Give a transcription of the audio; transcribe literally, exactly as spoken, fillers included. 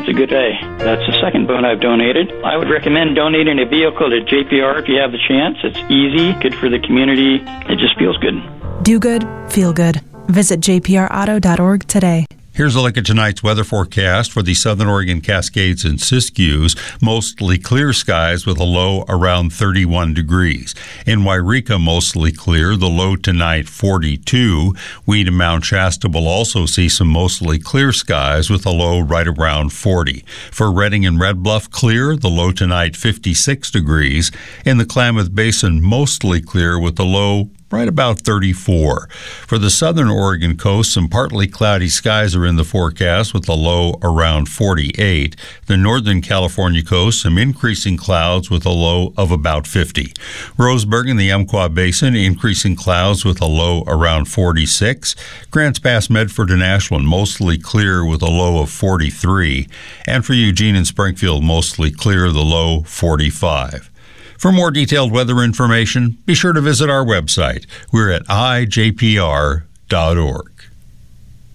That's a good day. That's the second boat I've donated. I would recommend donating a vehicle to J P R if you have the chance. It's easy, good for the community. It just feels good. Do good, feel good. Visit j p r auto dot org today. Here's a look at tonight's weather forecast for the Southern Oregon Cascades and Siskiyous. Mostly clear skies with a low around thirty-one degrees. In Wairika, mostly clear, the low tonight forty-two. We to Mount Shasta will also see some mostly clear skies with a low right around forty. For Redding and Red Bluff, clear, the low tonight fifty-six degrees. In the Klamath Basin, mostly clear with a low right about thirty-four. For the southern Oregon coast, some partly cloudy skies are in the forecast with a low around forty-eight. The northern California coast, some increasing clouds with a low of about fifty. Roseburg and the Umpqua Basin, increasing clouds with a low around forty-six. Grants Pass, Medford, and Ashland, mostly clear with a low of forty-three. And for Eugene and Springfield, mostly clear, the low forty-five. For more detailed weather information, be sure to visit our website. We're at i j p r dot org.